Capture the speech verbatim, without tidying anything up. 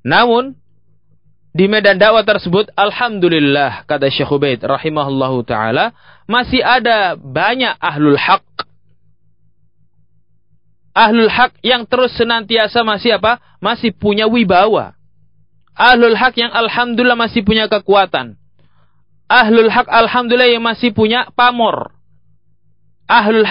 Namun di medan dakwah tersebut, alhamdulillah, kata Syekh Ubaid rahimahullahu taala, masih ada banyak ahlul haq. Ahlul haq yang terus senantiasa masih apa? Masih punya wibawa. Ahlul haq yang alhamdulillah masih punya kekuatan. Ahlul haq alhamdulillah yang masih punya pamor. Ahlul